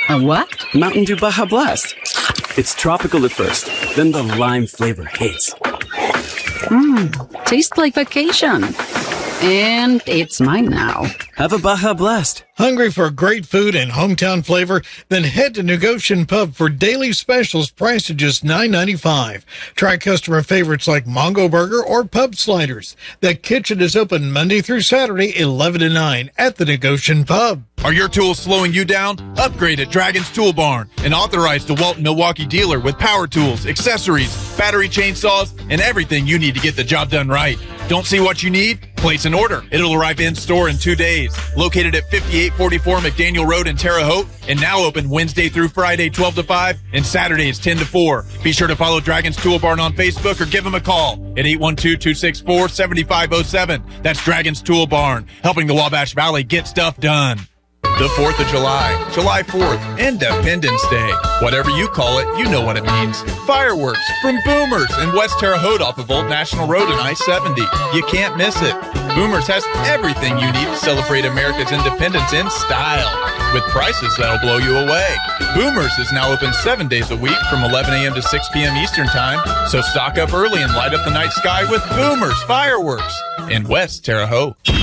A what? Mountain Dew Baja Blast. It's tropical at first, then the lime flavor hits. Tastes like vacation. And it's mine now. Have a Baja Blast. Hungry for great food and hometown flavor? Then head to Negocian Pub for daily specials priced at just $9.95. Try customer favorites like Mongo Burger or Pub Sliders. The kitchen is open Monday through Saturday, 11 to 9 at the Negocian Pub. Are your tools slowing you down? Upgrade at Dragon's Tool Barn, an authorized DeWalt Milwaukee dealer with power tools, accessories, battery chainsaws, and everything you need to get the job done right. Don't see what you need? Place an order. It'll arrive in store in 2 days. Located at 5844 McDaniel Road in Terre Haute, and now open Wednesday through Friday 12 to 5 and Saturdays 10 to 4. Be sure to follow Dragon's Tool Barn on Facebook or give them a call at 812-264-7507. That's Dragon's Tool Barn, helping the Wabash Valley get stuff done. The 4th of July, July 4th, Independence Day. Whatever you call it, you know what it means. Fireworks from Boomers in West Terre Haute off of Old National Road and I-70. You can't miss it. Boomers has everything you need to celebrate America's independence in style, with prices that'll blow you away. Boomers is now open 7 days a week from 11 a.m. to 6 p.m. Eastern Time, so stock up early and light up the night sky with Boomers fireworks in West Terre Haute.